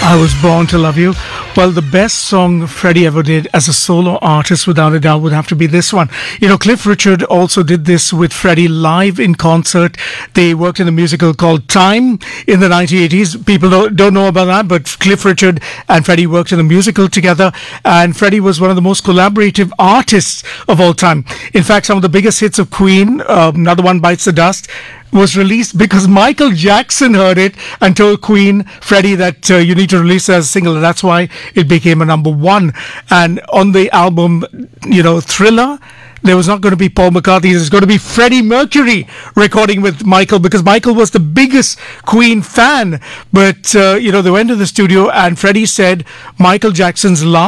I Was Born to Love You. Well, the best song Freddie ever did as a solo artist, without a doubt, would have to be this one. You know, Cliff Richard also did this with Freddie live in concert. They worked in a musical called Time in the 1980s. People don't know about that, but Cliff Richard and Freddie worked in a musical together, and Freddie was one of the most collaborative artists of all time. In fact, some of the biggest hits of Queen, Another One Bites the Dust, was released because Michael Jackson heard it and told Queen, Freddie, that you need to release it as a single, and that's why it became a number one. And on the album, you know, Thriller, there was not going to be Paul McCartney. There's going to be Freddie Mercury recording with Michael, because Michael was the biggest Queen fan. But, you know, they went to the studio and Freddie said Michael Jackson's last